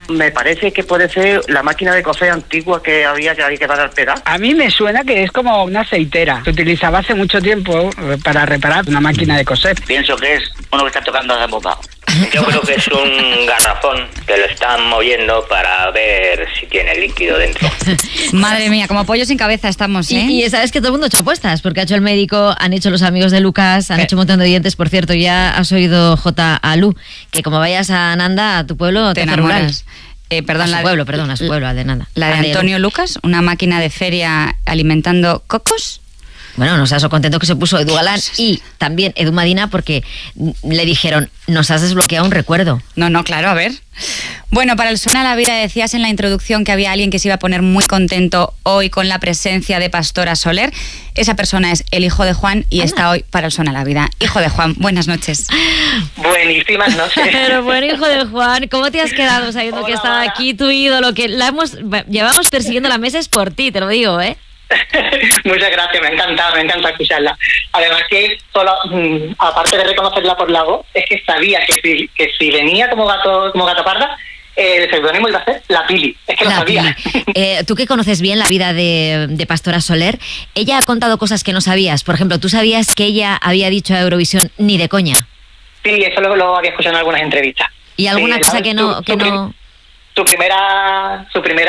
Me parece que puede ser la máquina de coser antigua que había que para el pedal. A mí me suena que es como una aceitera. Se utilizaba hace mucho tiempo para reparar una máquina de coser. Pienso que es uno que está tocando la bomba. Yo creo que es un garrafón que lo están moviendo para ver si tiene líquido dentro. Madre mía, como pollo sin cabeza estamos, ¿eh? Y sabes que todo el mundo ha hecho apuestas, porque ha hecho el médico, han hecho los amigos de Lucas, han hecho un montón de oyentes. Por cierto, ya has oído J. Alú, que como vayas a Nanda, a tu pueblo, te enamoras. Perdón, a su pueblo, al de Nanda. La de Antonio Lucas, una máquina de feria alimentando cocos. Bueno, no seas so contento que se puso Edu Galán y también Edu Madina, porque le dijeron, nos has desbloqueado un recuerdo. No, claro, a ver. Bueno, para el Suena la Vida decías en la introducción que había alguien que se iba a poner muy contento hoy con la presencia de Pastora Soler. Esa persona es el hijo de Juan y está hoy para el Suena la Vida. Hijo de Juan, buenas noches. Buenísimas noches. Pero bueno, hijo de Juan, ¿cómo te has quedado sabiendo que estaba aquí tu ídolo? Que llevamos persiguiendo la mesa es por ti, te lo digo, ¿eh? Muchas gracias, me encanta escucharla. Además que solo, aparte de reconocerla por la voz, es que sabía que si venía como gato parda, el seudónimo iba a ser La Pili. Es que lo sabía. Tú que conoces bien la vida de Pastora Soler, ella ha contado cosas que no sabías. Por ejemplo, ¿tú sabías que ella había dicho a Eurovisión ni de coña? Sí, eso lo había escuchado en algunas entrevistas. ¿Y alguna cosa que no...? Su primera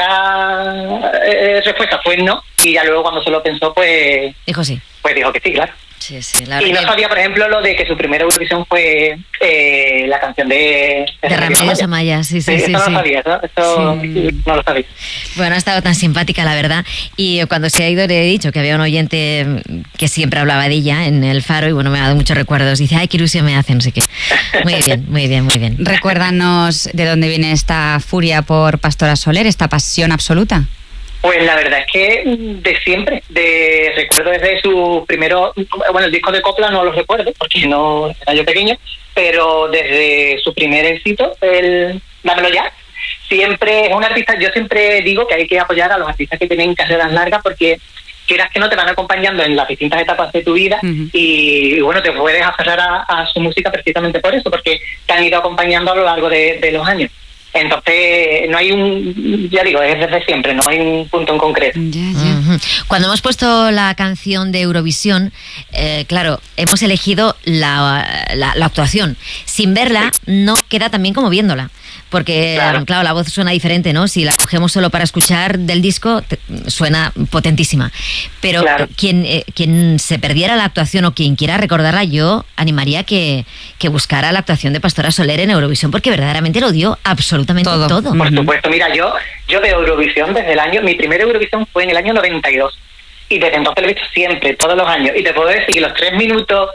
respuesta fue no, y ya luego cuando se lo pensó, pues... Dijo sí. Pues dijo que sí, claro. Sí, y no sabía, por ejemplo, lo de que su primera Eurovisión fue la canción de Remedios Amaya. Sí. Eso no lo sabía, eso no lo sabía. Bueno, ha estado tan simpática, la verdad. Y cuando se ha ido le he dicho que había un oyente que siempre hablaba de ella en El Faro y bueno, me ha dado muchos recuerdos. Dice, ay, qué ilusión me hace, no sé qué. Muy bien. Recuérdanos de dónde viene esta furia por Pastora Soler, esta pasión absoluta. Pues la verdad es que de siempre, recuerdo desde su primero, bueno, el disco de Copla no lo recuerdo porque no era yo pequeño, pero desde su primer éxito, el Dámelo Ya, siempre es un artista. Yo siempre digo que hay que apoyar a los artistas que tienen carreras largas porque quieras que no te van acompañando en las distintas etapas de tu vida y bueno, te puedes aferrar a su música precisamente por eso, porque te han ido acompañando a lo largo de los años. Entonces, no hay ya digo, es desde siempre, no hay un punto en concreto. Cuando hemos puesto la canción de Eurovisión, claro, hemos elegido la actuación. Sin verla, no queda tan bien como viéndola. Porque, claro, la voz suena diferente, ¿no? Si la cogemos solo para escuchar del disco, suena potentísima. Pero quien se perdiera la actuación o quien quiera recordarla, yo animaría que buscara la actuación de Pastora Soler en Eurovisión, porque verdaderamente lo dio absolutamente todo. Por supuesto, mira, yo de Eurovisión desde mi primera Eurovisión fue en el año 92. Y desde entonces lo he visto siempre, todos los años. Y te puedo decir que los 3 minutos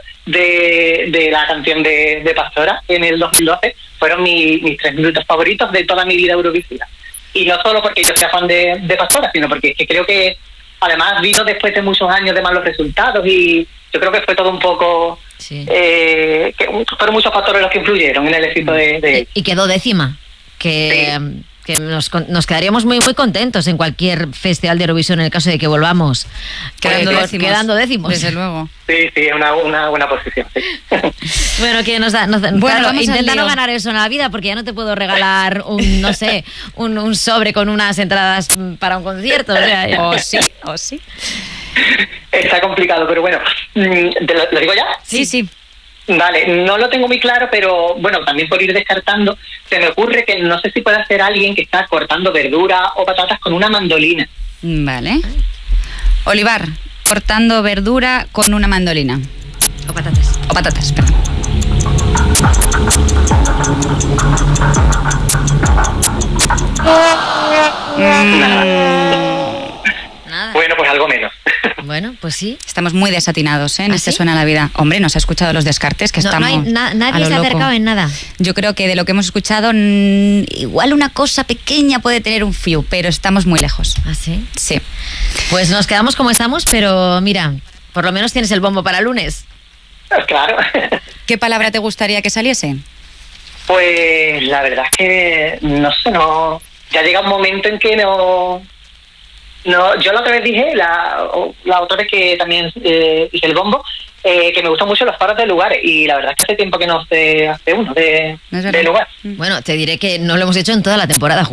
de la canción de Pastora en el 2012 fueron mis 3 minutos favoritos de toda mi vida eurovisiva. Y no solo porque yo sea fan de Pastora, sino porque es que creo que además vino después de muchos años de malos resultados y yo creo que fue todo un poco... que fueron muchos factores los que influyeron en el éxito de... Y quedó décima, que nos quedaríamos muy muy contentos en cualquier festival de Eurovisión en el caso de que volvamos quedando décimos. Desde luego. Sí, es una buena posición. Sí. Bueno, que intenta no ganar eso en la vida, porque ya no te puedo regalar un sobre con unas entradas para un concierto. O sí. Está complicado, pero bueno, ¿lo digo ya? Sí. Vale, no lo tengo muy claro, pero bueno, también por ir descartando, se me ocurre que no sé si puede ser alguien que está cortando verdura o patatas con una mandolina. Vale. Olivar, cortando verdura con una mandolina. O patatas, perdón. Nada. Bueno, pues algo menos. Bueno, pues sí. Estamos muy desatinados, en este ¿sí? Suena la Vida. Hombre, ¿nos ha escuchado los descartes? Que estamos nadie se ha acercado en nada. Yo creo que de lo que hemos escuchado, igual una cosa pequeña puede tener un fiu, pero estamos muy lejos. ¿Ah, sí? Sí. Pues nos quedamos como estamos, pero mira, por lo menos tienes el bombo para lunes. Claro. ¿Qué palabra te gustaría que saliese? Pues la verdad es que no sé, ya llega un momento en que no, yo la otra vez dije, la otra vez que también hice el bombo, que me gustan mucho los paros de lugares, y la verdad es que hace tiempo que no se hace uno de lugar. Bueno, te diré que no lo hemos hecho en toda la temporada.